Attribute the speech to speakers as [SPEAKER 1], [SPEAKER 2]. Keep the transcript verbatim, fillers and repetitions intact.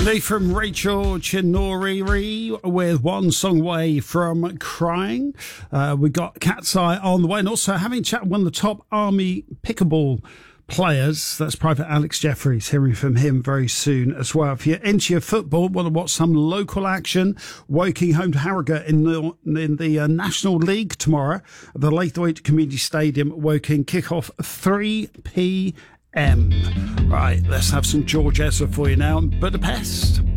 [SPEAKER 1] Lee from Rachel Chinoriri with One Song Away from Crying. Uh, we got Cat's Eye on the way, and also having a chat with one of the top Army pickleball players. That's Private Alex Jeffries. Hearing from him very soon as well. If you're into your football, want to watch some local action, Woking home to Harrogate in the in the uh, National League tomorrow at the Laithwaite Community Stadium, Woking. Kick-off three p.m. Right, let's have some George Ezra for you now in Budapest.